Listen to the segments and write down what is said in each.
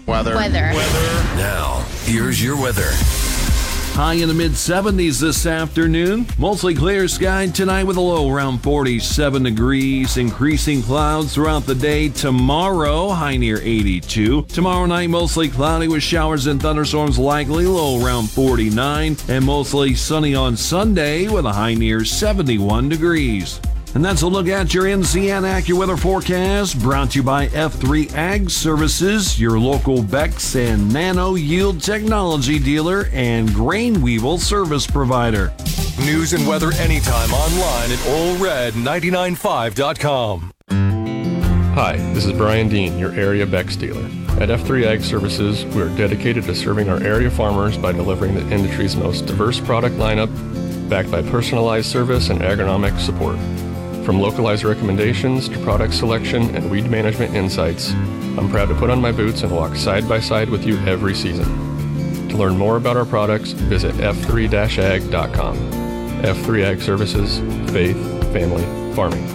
Weather. Now, here's your weather. High in the mid-70s this afternoon. Mostly clear sky tonight with a low around 47 degrees. Increasing clouds throughout the day. Tomorrow, high near 82. Tomorrow night, mostly cloudy with showers and thunderstorms likely. Low around 49. And mostly sunny on Sunday with a high near 71 degrees. And that's a look at your NCN AccuWeather forecast, brought to you by F3 Ag Services, your local Bex and Nano Yield technology dealer and grain weevil service provider. News and weather anytime online at allred995.com. Hi, this is Brian Dean, your area Bex dealer. At F3 Ag Services, we are dedicated to serving our area farmers by delivering the industry's most diverse product lineup, backed by personalized service and agronomic support. From localized recommendations to product selection and weed management insights, I'm proud to put on my boots and walk side by side with you every season. To learn more about our products, visit f3-ag.com. F3 Ag Services, faith, family, farming.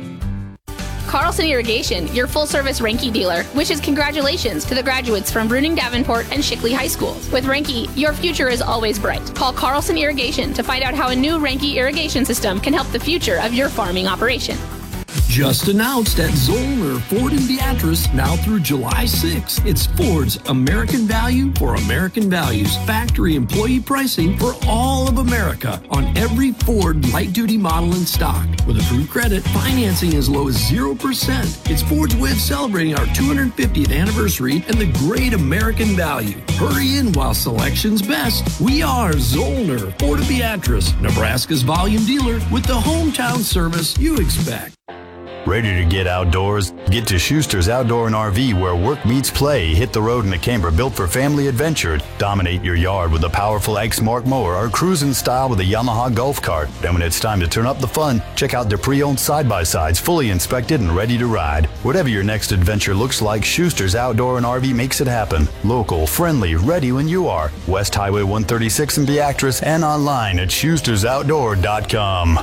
Carlson Irrigation, your full-service Renke dealer, wishes congratulations to the graduates from Bruning Davenport and Shickley High Schools. With Renke, your future is always bright. Call Carlson Irrigation to find out how a new Renke irrigation system can help the future of your farming operation. Just announced at Zollner Ford in Beatrice, now through July 6th. It's Ford's American Value for American Values. Factory employee pricing for all of America on every Ford light-duty model in stock. With approved credit, financing as low as 0%. It's Ford's way of celebrating our 250th anniversary and the great American value. Hurry in while selection's best. We are Zollner Ford of Beatrice, Nebraska's volume dealer with the hometown service you expect. Ready to get outdoors? Get to Schuster's Outdoor and RV, where work meets play. Hit the road in a camper built for family adventure. Dominate your yard with a powerful Exmark mower or cruise in style with a Yamaha golf cart. Then when it's time to turn up the fun, check out their pre-owned side-by-sides, fully inspected and ready to ride. Whatever your next adventure looks like, Schuster's Outdoor and RV makes it happen. Local, friendly, ready when you are. West Highway 136 in Beatrice and online at schustersoutdoor.com.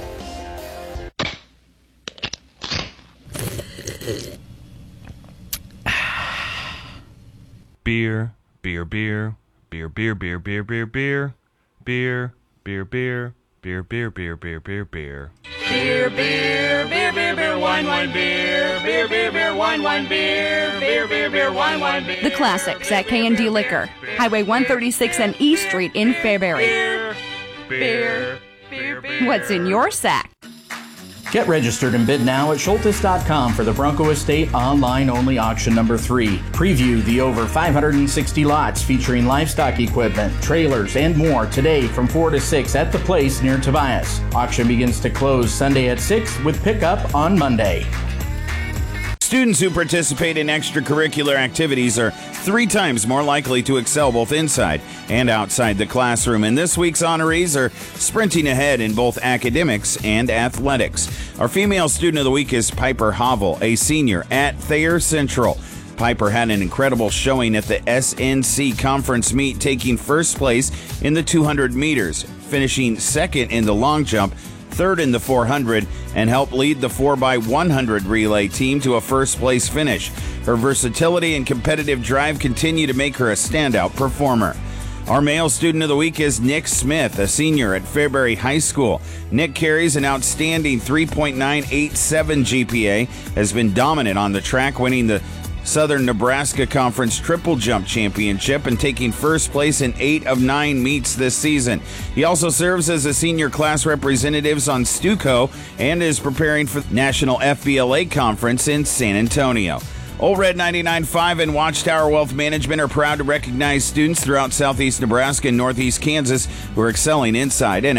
Beer, beer, beer, beer, beer, beer, beer, beer, beer, beer, beer, beer, beer, beer, beer, beer, beer, beer. Beer, beer, beer, beer, beer, wine, wine, beer, beer, beer, beer, wine, wine, beer, beer, beer, beer, wine, wine, beer. The Classics at K&D Liquor, Highway 136 and E Street in Fairbury. Beer, beer, beer. What's in your sack? Get registered and bid now at Schultes.com for the Bronco Estate online-only auction number 3. Preview the over 560 lots featuring livestock equipment, trailers, and more today from 4 to 6 at the place near Tobias. Auction begins to close Sunday at 6 with pickup on Monday. Students who participate in extracurricular activities are 3 times more likely to excel both inside and outside the classroom. And this week's honorees are sprinting ahead in both academics and athletics. Our female student of the week is Piper Havel, a senior at Thayer Central. Piper had an incredible showing at the SNC conference meet, taking first place in the 200 meters, finishing second in the long jump, third in the 400, and helped lead the 4x100 relay team to a first-place finish. Her versatility and competitive drive continue to make her a standout performer. Our male student of the week is Nick Smith, a senior at Fairbury High School. Nick carries an outstanding 3.987 GPA, has been dominant on the track, winning the Southern Nebraska Conference Triple Jump Championship and taking first place in 8 of 9 meets this season. He also serves as a senior class representative on Stuco and is preparing for the National FBLA Conference in San Antonio. Old Red 99.5 and Watchtower Wealth Management are proud to recognize students throughout southeast Nebraska and northeast Kansas who are excelling inside and